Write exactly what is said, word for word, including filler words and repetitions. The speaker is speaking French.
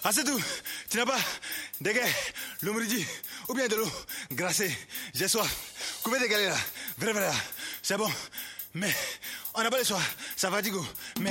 Ah, c'est tout. Tu n'as pas des gars, le midi ou bien de l'eau glacée. J'ai soif. Combien de galets là? Vrai, vrai là. C'est bon. Mais on n'a pas le soir. Ça fatigue. Mais